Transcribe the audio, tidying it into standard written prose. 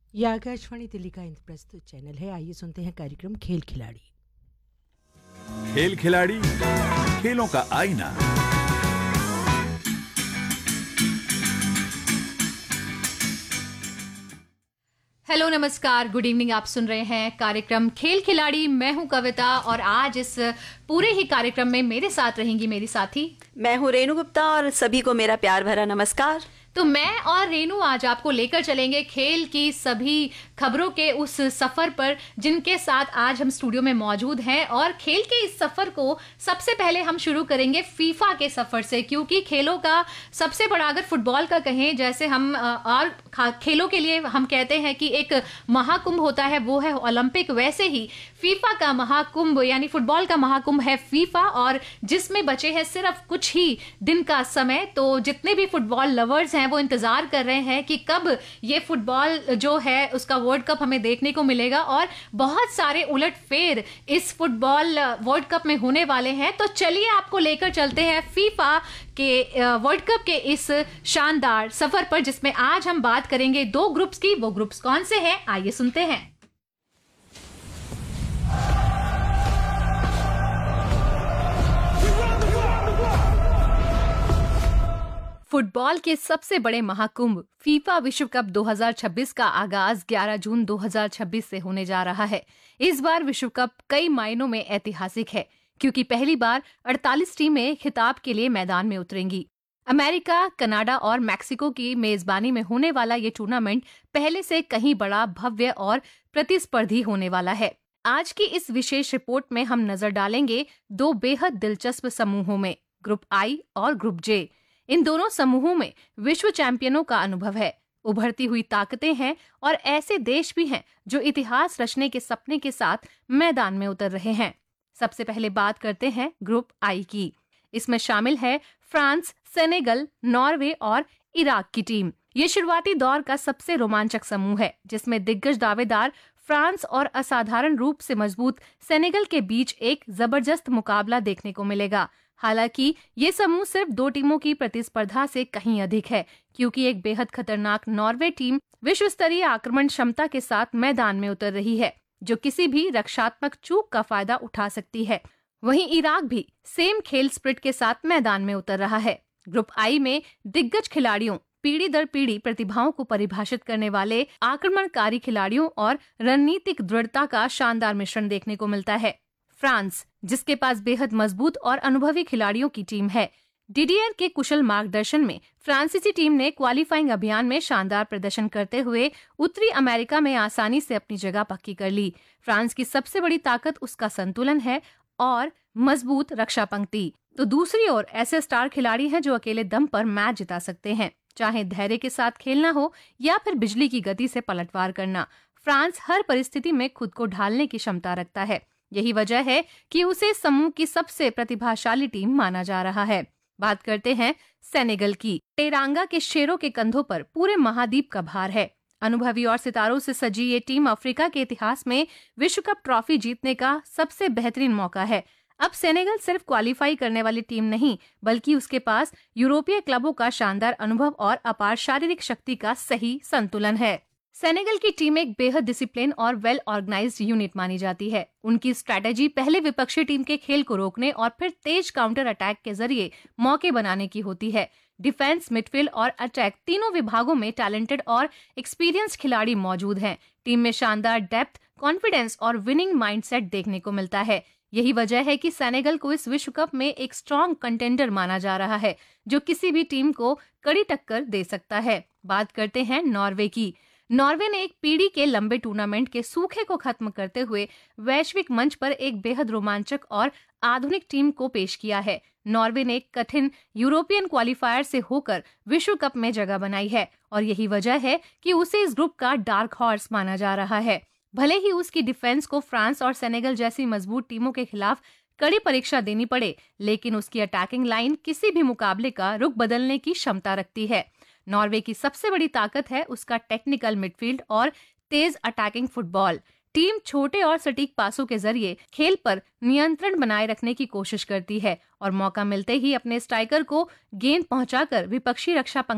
ये आकाशवाणी दिल्ली का इंद्रप्रस्थ चैनल है। आइए सुनते हैं कार्यक्रम खेल खिलाड़ी। खेल खिलाड़ी, खेलों का आईना। हेलो, नमस्कार, गुड इवनिंग। आप सुन रहे हैं कार्यक्रम खेल खिलाड़ी। मैं हूं कविता और आज इस पूरे ही कार्यक्रम में मेरे साथ रहेंगी मेरी साथी। मैं हूं रेणु गुप्ता और सभी को मेरा प्यार भरा नमस्कार। तो मैं और रेणु आज आपको लेकर चलेंगे खेल की सभी खबरों के उस सफर पर जिनके साथ आज हम स्टूडियो में मौजूद हैं। और खेल के इस सफर को सबसे पहले हम शुरू करेंगे फीफा के सफर से, क्योंकि खेलों का सबसे बड़ा, अगर फुटबॉल का कहें, जैसे हम और खेलों के लिए हम कहते हैं कि एक महाकुंभ होता है, वो है ओलंपिक, वैसे ही फीफा का महाकुंभ यानी फुटबॉल का महाकुंभ है फीफा, और जिसमें बचे हैं सिर्फ कुछ ही दिन का समय। तो जितने भी फुटबॉल लवर्स हैं वो इंतजार कर रहे हैं कि कब ये फुटबॉल जो है उसका वर्ल्ड कप हमें देखने को मिलेगा, और बहुत सारे उलटफेर इस फुटबॉल वर्ल्ड कप में होने वाले हैं। तो चलिए आपको लेकर चलते हैं फीफा के वर्ल्ड कप के इस शानदार सफर पर, जिसमें आज हम बात करेंगे दो ग्रुप्स की। वो ग्रुप्स कौन से हैं, आइए सुनते हैं। फुटबॉल के सबसे बड़े महाकुंभ फीफा विश्व कप 2026 का आगाज 11 जून 2026 से होने जा रहा है। इस बार विश्व कप कई मायनों में ऐतिहासिक है, क्योंकि पहली बार 48 टीमें खिताब के लिए मैदान में उतरेंगी। अमेरिका, कनाडा और मैक्सिको की मेजबानी में होने वाला ये टूर्नामेंट पहले से कहीं बड़ा, भव्य और प्रतिस्पर्धी होने वाला है। आज की इस विशेष रिपोर्ट में हम नजर डालेंगे दो बेहद दिलचस्प समूहों में, ग्रुप आई और ग्रुप जे। इन दोनों समूहों में विश्व चैंपियनों का अनुभव है, उभरती हुई ताकतें हैं और ऐसे देश भी हैं जो इतिहास रचने के सपने के साथ मैदान में उतर रहे हैं। सबसे पहले बात करते हैं ग्रुप आई की। इसमें शामिल है फ्रांस, सेनेगल, नॉर्वे और इराक की टीम। ये शुरुआती दौर का सबसे रोमांचक समूह है, जिसमें दिग्गज दावेदार फ्रांस और असाधारण रूप से मजबूत सेनेगल के बीच एक जबरदस्त मुकाबला देखने को मिलेगा। हालांकि ये समूह सिर्फ दो टीमों की प्रतिस्पर्धा से कहीं अधिक है, क्योंकि एक बेहद खतरनाक नॉर्वे टीम विश्व स्तरीय आक्रमण क्षमता के साथ मैदान में उतर रही है, जो किसी भी रक्षात्मक चूक का फायदा उठा सकती है। वहीं इराक भी सेम खेल स्प्रिट के साथ मैदान में उतर रहा है। ग्रुप आई में दिग्गज खिलाड़ियों, पीढ़ी दर पीढ़ी प्रतिभाओं को परिभाषित करने वाले आक्रमणकारी खिलाड़ियों और रणनीतिक दृढ़ता का शानदार मिश्रण देखने को मिलता है। फ्रांस, जिसके पास बेहद मजबूत और अनुभवी खिलाड़ियों की टीम है। डिडियर के कुशल मार्गदर्शन में फ्रांसीसी टीम ने क्वालिफाइंग अभियान में शानदार प्रदर्शन करते हुए उत्तरी अमेरिका में आसानी से अपनी जगह पक्की कर ली। फ्रांस की सबसे बड़ी ताकत उसका संतुलन है और मजबूत रक्षा पंक्ति। तो दूसरी ओर ऐसे स्टार खिलाड़ी हैं जो अकेले दम पर मैच जिता सकते हैं, चाहे धैर्य के साथ खेलना हो या फिर बिजली की गति से पलटवार करना। फ्रांस हर परिस्थिति में खुद को ढालने की क्षमता रखता है। यही वजह है कि उसे समूह की सबसे प्रतिभाशाली टीम माना जा रहा है। बात करते हैं सेनेगल की। टेरांगा के शेरों के कंधों पर पूरे महाद्वीप का भार है। अनुभवी और सितारों से सजी ये टीम अफ्रीका के इतिहास में विश्व कप ट्रॉफी जीतने का सबसे बेहतरीन मौका है। अब सेनेगल सिर्फ क्वालिफाई करने वाली टीम नहीं, बल्कि उसके पास यूरोपीय क्लबों का शानदार अनुभव और अपार शारीरिक शक्ति का सही संतुलन है। सेनेगल की टीम एक बेहद डिसिप्लिन और वेल ऑर्गेनाइज्ड यूनिट मानी जाती है। उनकी स्ट्रैटेजी पहले विपक्षी टीम के खेल को रोकने और फिर तेज काउंटर अटैक के जरिए मौके बनाने की होती है। डिफेंस, मिडफील्ड और अटैक तीनों विभागों में टैलेंटेड और एक्सपीरियंस्ड खिलाड़ी मौजूद हैं। टीम में शानदार डेप्थ, कॉन्फिडेंस और विनिंग माइंडसेट देखने को मिलता है। यही वजह है कि सेनेगल को इस विश्व कप में एक स्ट्रॉन्ग कंटेंडर माना जा रहा है, जो किसी भी टीम को कड़ी टक्कर दे सकता है। बात करते हैं नॉर्वे की। नॉर्वे ने एक पीढ़ी के लंबे टूर्नामेंट के सूखे को खत्म करते हुए वैश्विक मंच पर एक बेहद रोमांचक और आधुनिक टीम को पेश किया है। नॉर्वे ने एक कठिन यूरोपियन क्वालिफायर से होकर विश्व कप में जगह बनाई है, और यही वजह है कि उसे इस ग्रुप का डार्क हॉर्स माना जा रहा है। भले ही उसकी डिफेंस को फ्रांस और सेनेगल जैसी मजबूत टीमों के खिलाफ कड़ी परीक्षा देनी पड़े, लेकिन उसकी अटैकिंग लाइन किसी भी मुकाबले का रुख बदलने की क्षमता रखती है। नॉर्वे की सबसे बड़ी ताकत है उसका टेक्निकल मिडफील्ड और तेज अटैकिंग फुटबॉल। टीम छोटे और सटीक पासों के जरिए खेल पर नियंत्रण बनाए रखने की कोशिश करती है और मौका मिलते ही अपने स्ट्राइकर को गेंद पहुंचाकर विपक्षी रक्षा